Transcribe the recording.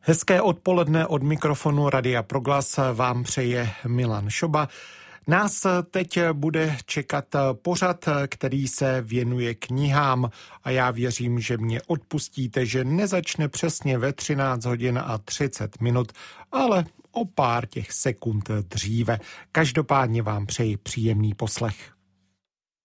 Hezké odpoledne od mikrofonu Radia Proglas vám přeje Milan Šoba. Nás teď bude čekat pořad, který se věnuje knihám a já věřím, že mě odpustíte, že nezačne přesně ve 13 hodin a 30 minut, ale o pár těch sekund dříve. Každopádně vám přeji příjemný poslech.